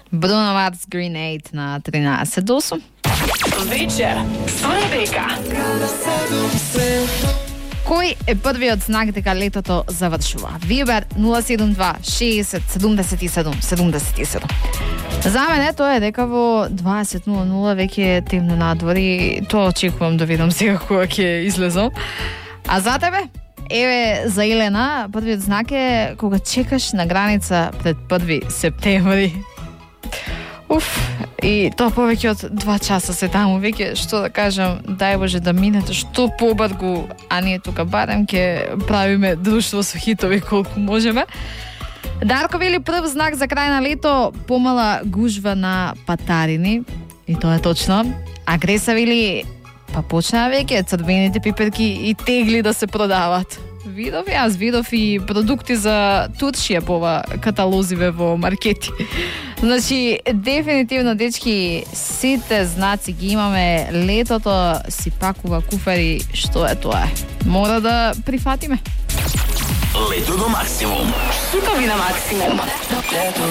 Bruno Mars, Green 8 на 13:08. Вечер с Ребека. Кој е првиот знак дека летото завршува? Вибер 072 60 77 77. За мене тоа е дека во 20:00 веќе е темно надвор, тоа очекувам да видам сега кога ќе излезам. А за тебе? Еве, за Елена, првиот знак е кога чекаш на граница пред 1 септември. И тоа повеќе од 2 часа се таму, веќе, што да кажам, дај Боже да минете што побрзо, а ние тука барем ќе правиме друштво со хитови колку можеме. Дарко вели прв знак за крај на лето, помала гужва на патарини, и тоа е точно. А Греса вели, па почнаа веќе црвените пиперки и тегли да се продават. Јас видов и продукти за туршија по ова каталозиве во маркети. Значи, дефинитивно, дечки, сите знаци ги имаме, летото си пакува куфари, што е тоа? Мора да прифатиме. Лето до максимум. Хитови на максимум.